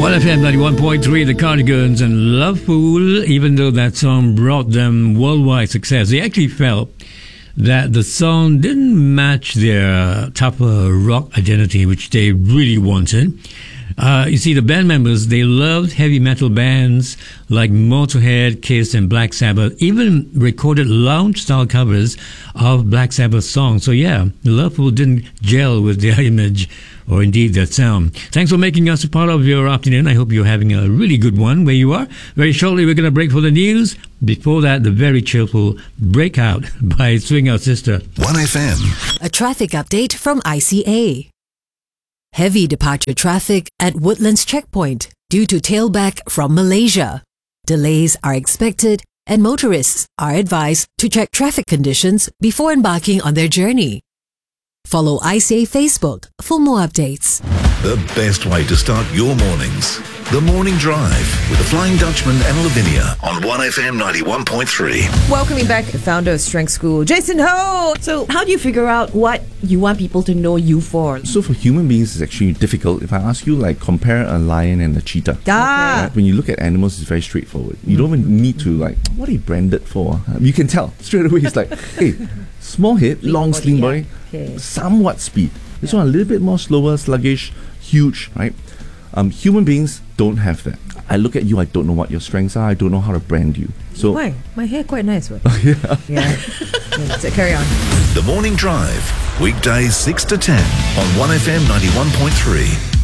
1FM 91.3, The Cardigans and Loveful. Even though that song brought them worldwide success, they actually felt that the song didn't match their tougher rock identity, which they really wanted. You see, the band members, they loved heavy metal bands like Motorhead, Kiss, and Black Sabbath, even recorded lounge-style covers of Black Sabbath songs. So yeah, Loveful didn't gel with their image or indeed their sound. Thanks for making us a part of your afternoon. I hope you're having a really good one where you are. Very shortly, we're going to break for the news. Before that, the very cheerful Breakout by Swing Out Sister. 1FM. A traffic update from ICA. Heavy departure traffic at Woodlands Checkpoint due to tailback from Malaysia. Delays are expected and motorists are advised to check traffic conditions before embarking on their journey. Follow ICA Facebook for more updates. The best way to start your mornings. The Morning Drive with the Flying Dutchman and Lavinia on 1FM 91.3. Welcoming back the founder of Strength School, Jason Ho. So how do you figure out what you want people to know you for? So for human beings, it's actually difficult. If I ask you, like, compare a lion and a cheetah. Ah. Right? When you look at animals, it's very straightforward. You don't even need to, like, what are you branded for? You can tell straight away. It's like, hey, small head, long slim body, somewhat speed. This one a little bit more slower, sluggish, huge, right? Human beings don't have that. I look at you, I don't know what your strengths are, I don't know how to brand you. So Why? My hair quite nice. Right? yeah. So carry on. The Morning Drive, weekdays 6 to 10 on 1FM 91.3.